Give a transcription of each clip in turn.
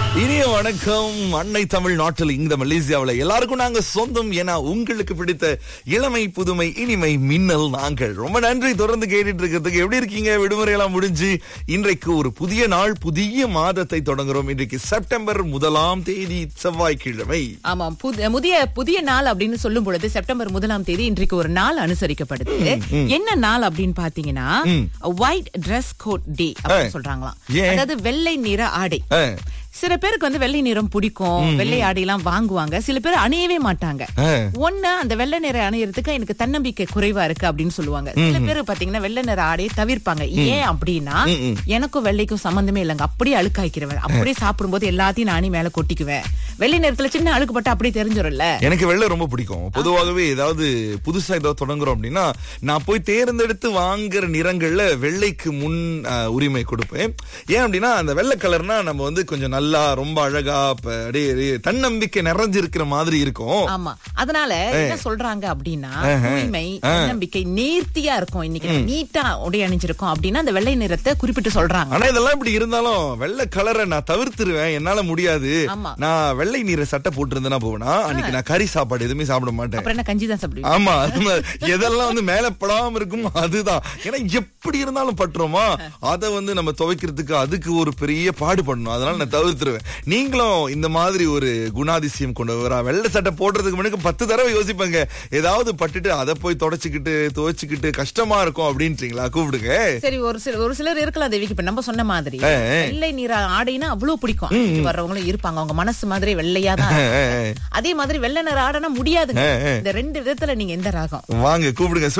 இனிய வணக்கம். அன்னை தமிழ்நாட்டில் இந்த மலேசியாவில் எல்லாருக்கும் நாங்க சொந்தம். ஏன்னா உங்களுக்கு பிடித்த இளமை புதுமை இனிமை மின்னல் நாங்கள். ரொம்ப நன்றி தொடர்ந்து கேட்டுட்டு இருக்கிறதுக்கு. எப்படி இருக்கீங்க? விடுமுறை எல்லாம் முடிஞ்சு இன்றைக்கு ஒரு புதிய நாள், புதிய மாதத்தை தொடங்குறோம். இன்றைக்கு செப்டம்பர் 1ஆம் தேதி செவ்வாய்க்கிழமை. ஆமாம், புதிய நாள் அப்படின்னு சொல்லும் பொழுது செப்டம்பர் 1ஆம் தேதி இன்றைக்கு ஒரு நாள் அனுசரிக்கப்படுது. என்ன நாள் அப்படின்னு பாத்தீங்கன்னா ஒயிட் டிரெஸ் கோட் டே அப்படின்னு சொல்றாங்களாம். அதாவது வெள்ளை நிற ஆடை. சில பேருக்கு வந்து வெள்ளை நிறம் பிடிக்கும், வெள்ளை ஆடை எல்லாம் வாங்குவாங்க. சில பேர் அணியவே மாட்டாங்க. ஒண்ணு அந்த வெள்ளை நிற அணியறதுக்கு எனக்கு தன்னம்பிக்கை குறைவா இருக்கு அப்படின்னு சொல்லுவாங்க. சில பேர் பாத்தீங்கன்னா வெள்ளை நிற ஆடையை தவிர்ப்பாங்க. ஏன் அப்படின்னா, எனக்கும் வெள்ளைக்கும் சம்பந்தமே இல்லைங்க, அப்படியே அழுக்காய்க்கிறேன், அப்படியே சாப்பிடும்போது எல்லாத்தையும் நானே மேல கொட்டிக்குவேன். வெள்ளை நேரத்துல சின்ன அழுக்குப்பட்டு அப்படியே தெரிஞ்சிடும்ல. எனக்கு வெள்ளை ரொம்ப பிடிக்கும். பொதுவாகவே ஏதாவது புதுசா ஏதாவது தொடங்குறோம் அப்படின்னா நான் போய் தேர்ந்தெடுத்து வாங்குற நிறங்கள்ல வெள்ளைக்கு முன் உரிமை கொடுப்பேன். ஏன் அப்படின்னா அந்த வெள்ளை கலர்னா நம்ம வந்து கொஞ்சம் நல்லா ரொம்ப அழகா தன்னம்பிக்கை நிறைஞ்சிருக்கிற மாதிரி இருக்கும். ஆமா, அதனால என்ன சொல்றாங்க அப்படின்னா தூய்மை, தன்னம்பிக்கை, நேர்த்தியா இருக்கும். இன்னைக்கு நீட்டா உடை அணிஞ்சிருக்கோம் அப்படின்னா அந்த வெள்ளை நிறத்தை குறிப்பிட்டு சொல்றாங்க. ஆனா இதெல்லாம் இப்படி இருந்தாலும் வெள்ளை கலரை நான் தவிர்த்துருவேன். என்னால முடியாது. நான் வெள்ளை நீரை சட்டை போட்டிருந்தேன்னா போவேனா அன்னைக்கு நான் கறி சாப்பாடு எதுவுமே சாப்பிட மாட்டேன். அப்புறம் என்ன கஞ்சி தான் சாப்பிடுவேன். ஆமா, எதெல்லாம் வந்து மேல படாம இருக்கும் அதுதான். ஏன்னா எப்படி இருந்தாலும் பட்டுறோமா, அதை வந்து நம்ம துவைக்கிறதுக்கு அதுக்கு ஒரு பெரிய பாடு பண்ணணும். அதனால நான் தவிர்த்துருவேன். நீங்களும் இந்த மாதிரி ஒரு குணாதிசயம் கொண்டவரா? வெள்ளை சட்டை போடுறதுக்கு முன்னாடி 10 தடவை யோசிப்பாங்க. ஏதாவது பட்டுட்டு அதை போய் தொடச்சுக்கிட்டு துவைச்சுக்கிட்டு கஷ்டமா இருக்கும் அப்படின்றீங்களா? கூப்பிடுங்க. சரி, ஒரு சிலர் இருக்கலாம் தேவிக்கு. இப்ப நம்ம சொன்ன மாதிரி வெள்ளை நிற ஆடைனா அவ்வளவு பிடிக்கும் வர்றவங்களும் இருப்பாங்க. அவங்க மனசு மாதிரி வெள்ளையா தான். அதே மாதிரி வெள்ளை நிற ஆடைனா முடியாதுங்க. இந்த ரெண்டு விதத்துல நீங்க எந்த ராகம்? வாங்க கூப்பிடுங்க.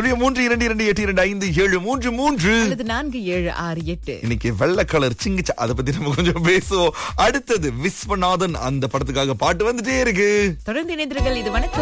0322828733 அல்லது 4768. இன்னைக்கு வெள்ளை கலர் சிங்கிச்சா அதை பத்தி நம்ம கொஞ்சம் பேசுவோம். அடுத்தது விஸ்வநாதன் அந்த படத்துக்காக பாட்டு வந்துட்டே இருக்கு. தொடர்ந்து இணைந்திருங்கள். இது வணக்கம்.